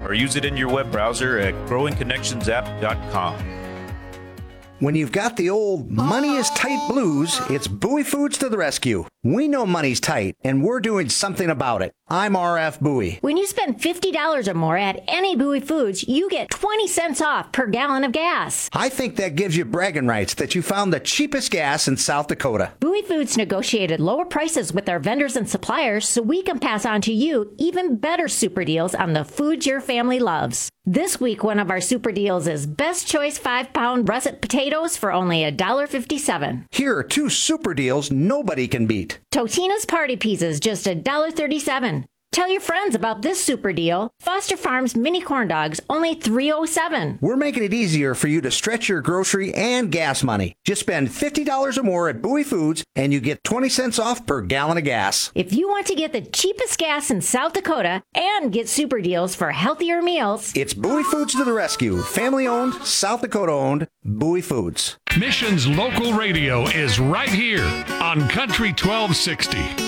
or use it in your web browser at growingconnectionsapp.com. When you've got the old money is tight blues, it's Bowie Foods to the rescue. We know money's tight, and we're doing something about it. I'm RF Bowie. When you spend $50 or more at any Bowie Foods, you get 20 cents off per gallon of gas. I think that gives you bragging rights that you found the cheapest gas in South Dakota. Bowie Foods negotiated lower prices with our vendors and suppliers so we can pass on to you even better super deals on the foods your family loves. This week, one of our super deals is Best Choice 5-pound russet potatoes for only $1.57. Here are two super deals nobody can beat. Totino's Party Pizzas, just $1.37. Tell your friends about this super deal. Foster Farms mini corn dogs, only $3.07. We're making it easier for you to stretch your grocery and gas money. Just spend $50 or more at Bowie Foods, and you get 20 cents off per gallon of gas. If you want to get the cheapest gas in South Dakota and get super deals for healthier meals, it's Bowie Foods to the rescue. Family-owned, South Dakota-owned, Bowie Foods. Mission's local radio is right here on Country 1260.